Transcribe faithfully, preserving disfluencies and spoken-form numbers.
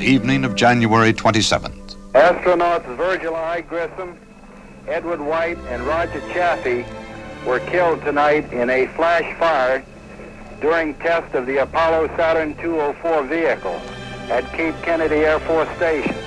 evening of January twenty-seventh. Astronauts Virgil I. Grissom, Edward White, and Roger Chaffee were killed tonight in a flash fire during test of the Apollo Saturn two oh four vehicle at Cape Kennedy Air Force Station.